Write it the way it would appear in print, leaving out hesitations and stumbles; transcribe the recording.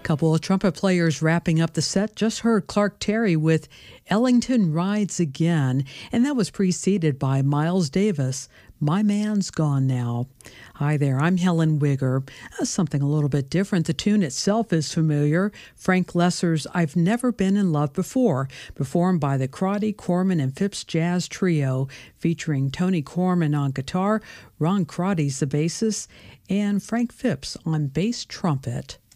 Couple of trumpet players wrapping up the set. Just heard Clark Terry with Ellington Rides Again, and that was preceded by Miles Davis, My Man's Gone Now. Hi there, I'm Helen Wigger. Something a little bit different. The tune itself is familiar. Frank Lesser's I've Never Been in Love Before, performed by the Crotty, Corman, and Phipps Jazz Trio, featuring Tony Corman on guitar, Ron Crotty's the bassist, and Frank Phipps on bass trumpet.